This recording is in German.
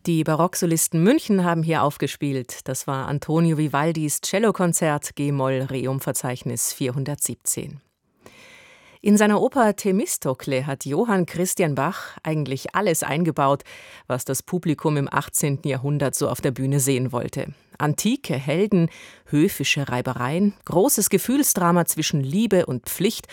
Die Barocksolisten München haben hier aufgespielt. Das war Antonio Vivaldis Cellokonzert G-Moll Rerum-Verzeichnis 417. In seiner Oper Themistokle hat Johann Christian Bach eigentlich alles eingebaut, was das Publikum im 18. Jahrhundert so auf der Bühne sehen wollte. Antike Helden, höfische Reibereien, großes Gefühlsdrama zwischen Liebe und Pflicht